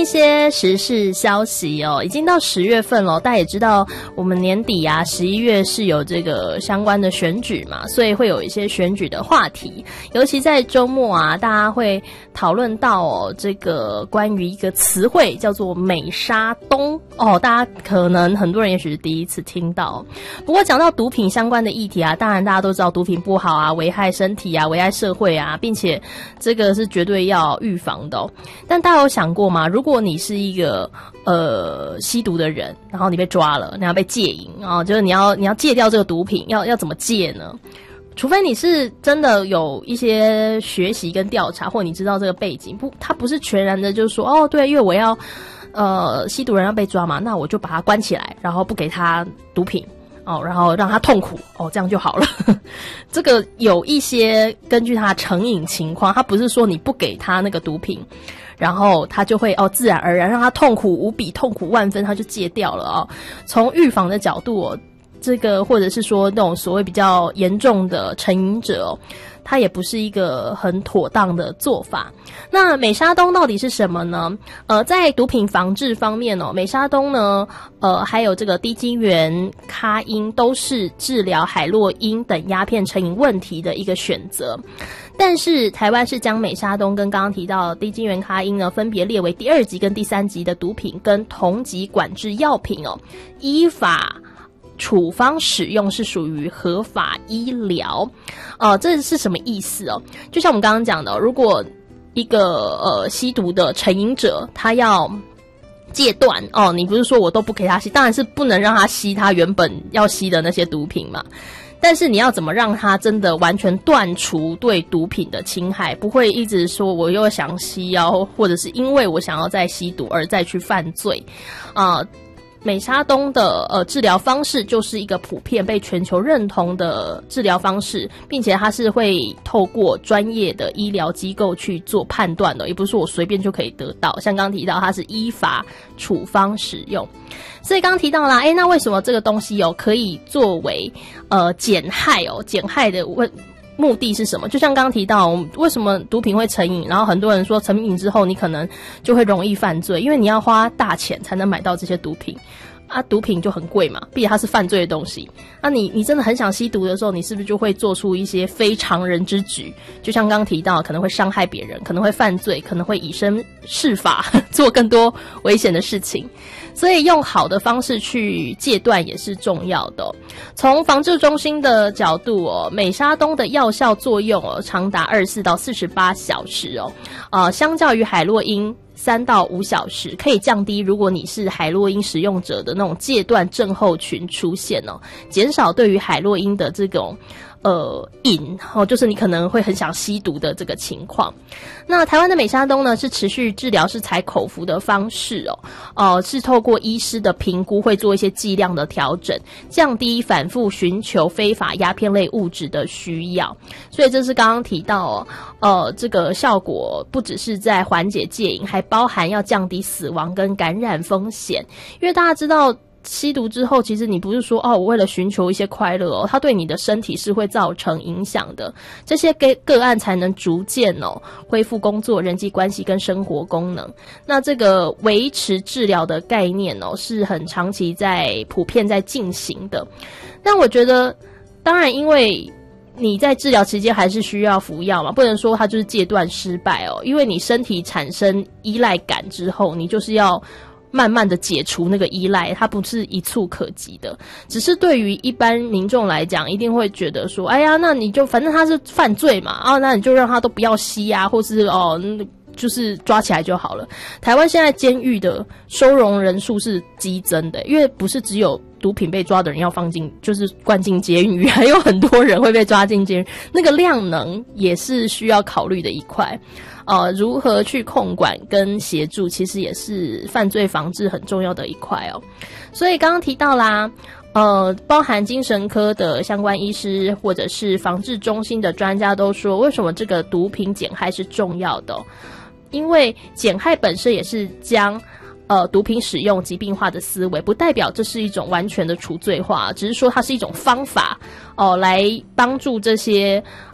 一些时事消息哦，已经到10月份了，大家也知道我们年底啊11月是有这个相关的选举嘛，所以会有一些选举的话题，尤其在周末啊，大家会讨论到哦这个关于一个词汇叫做美沙东哦，大家可能很多人也许是第一次听到。不过讲到毒品相关的议题啊，当然大家都知道毒品不好啊，危害身体啊，危害社会啊，并且这个是绝对要预防的哦。但大家有想过吗？如果你是一个吸毒的人，然后你被抓了，你要被戒瘾啊，就是你要戒掉这个毒品，要怎么戒呢？除非你是真的有一些学习跟调查，或你知道这个背景，它不是全然的，就是说哦，对，因为我要吸毒人要被抓嘛，那我就把他关起来，然后不给他毒品哦，然后让他痛苦哦，这样就好了。这个有一些根据他成瘾情况，他不是说你不给他那个毒品，然后他就会自然而然让他痛苦无比，痛苦万分，他就戒掉了哦。从预防的角度哦，这个或者是说那种所谓比较严重的成瘾者哦，它也不是一个很妥当的做法。那美沙东到底是什么呢？在毒品防治方面哦，美沙东呢，还有这个低精原咖因都是治疗海洛因等鸦片成瘾问题的一个选择。但是台湾是将美沙东跟刚刚提到的低精原咖因呢，分别列为第2级跟第3级的毒品跟同级管制药品哦，依法处方使用是属于合法医疗。这是什么意思哦？就像我们刚刚讲的，如果一个吸毒的成瘾者，他要戒断哦，你不是说我都不给他吸，当然是不能让他吸他原本要吸的那些毒品嘛。但是你要怎么让他真的完全断除对毒品的侵害，不会一直说我又想吸药，或者是因为我想要再吸毒而再去犯罪美沙东的治疗方式就是一个普遍被全球认同的治疗方式，并且它是会透过专业的医疗机构去做判断的，也不是说我随便就可以得到。像刚刚提到它是依法处方使用，所以刚刚提到啦，那为什么这个东西可以作为减害的目的是什么？就像刚刚提到，为什么毒品会成瘾？然后很多人说成瘾之后，你可能就会容易犯罪，因为你要花大钱才能买到这些毒品啊，毒品就很贵嘛，毕竟它是犯罪的东西。你真的很想吸毒的时候，你是不是就会做出一些非常人之举？就像刚刚提到，可能会伤害别人，可能会犯罪，可能会以身试法，做更多危险的事情。所以用好的方式去戒断也是重要的从防治中心的角度美沙东的药效作用长达24到48小时相较于海洛因3到5小时，可以降低如果你是海洛因使用者的那种戒断症候群出现减少对于海洛因的这种瘾就是你可能会很想吸毒的这个情况。那台湾的美沙东呢，是持续治疗，是采口服的方式是透过医师的评估，会做一些剂量的调整，降低反复寻求非法鸦片类物质的需要。所以这是刚刚提到这个效果不只是在缓解戒瘾，还包含要降低死亡跟感染风险。因为大家知道吸毒之后，其实你不是说我为了寻求一些快乐它对你的身体是会造成影响的。这些个案才能逐渐恢复工作、人际关系跟生活功能。那这个维持治疗的概念是很长期普遍在进行的。但我觉得，当然因为你在治疗期间还是需要服药嘛，不能说它就是戒断失败因为你身体产生依赖感之后，你就是要慢慢的解除那个依赖，它不是一触可及的。只是对于一般民众来讲，一定会觉得说，哎呀，那你就反正他是犯罪嘛，那你就让他都不要吸啊，或是就是抓起来就好了。台湾现在监狱的收容人数是激增的，因为不是只有毒品被抓的人要就是关进监狱，还有很多人会被抓进监狱，那个量能也是需要考虑的一块。如何去控管跟协助，其实也是犯罪防治很重要的一块所以刚刚提到啦，包含精神科的相关医师或者是防治中心的专家都说，为什么这个毒品减害是重要的因为减害本身也是将毒品使用疾病化的思维，不代表这是一种完全的除罪化，只是说它是一种方法来帮助这些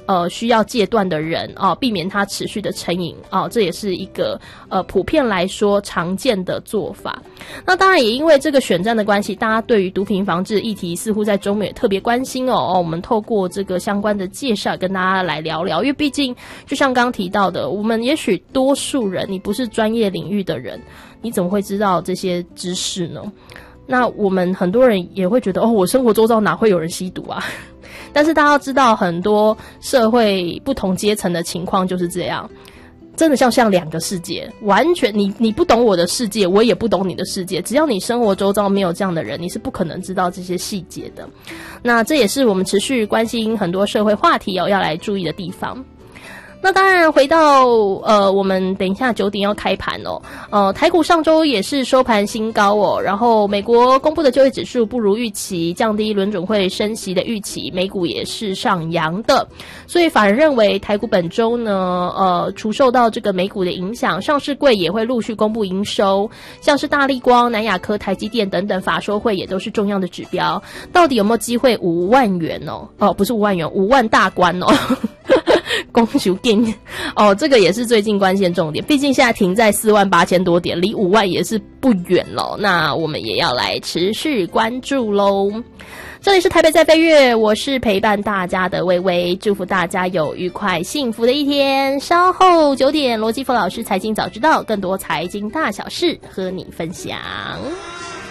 需要戒断的人避免他持续的成瘾这也是一个普遍来说常见的做法。那当然也因为这个选战的关系，大家对于毒品防治议题似乎在中美也特别关心我们透过这个相关的介绍跟大家来聊聊，因为毕竟就像刚刚提到的，我们也许多数人你不是专业领域的人，你怎么会知道这些知识呢？那我们很多人也会觉得我生活周遭哪会有人吸毒啊？但是大家要知道，很多社会不同阶层的情况就是这样，真的像两个世界，完全你不懂我的世界，我也不懂你的世界。只要你生活周遭没有这样的人，你是不可能知道这些细节的。那这也是我们持续关心很多社会话题要来注意的地方。那当然回到我们等一下9点要开盘台股上周也是收盘新高然后美国公布的就业指数不如预期，降低联准会升息的预期，美股也是上扬的，所以法人认为台股本周呢除受到这个美股的影响，上市柜也会陆续公布营收，像是大立光、南亚科、台积电等等法说会也都是重要的指标，到底有没有机会5万元不是5万元，5万大关恭喜定这个也是最近关键重点，毕竟现在停在48000多点，离5万也是不远咯，那我们也要来持续关注咯。这里是台北在飞跃，我是陪伴大家的薇薇，祝福大家有愉快幸福的一天。稍后9点罗基佛老师财经早知道，更多财经大小事和你分享。